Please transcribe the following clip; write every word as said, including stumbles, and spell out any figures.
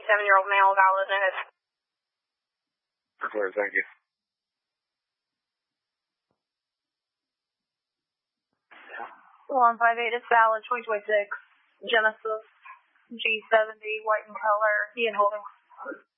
twenty-seven-year-old male, valid and Clear, thank you. one five eight is valid, twenty twenty-six. Genesis G seventy, white in color, Ian Holdings.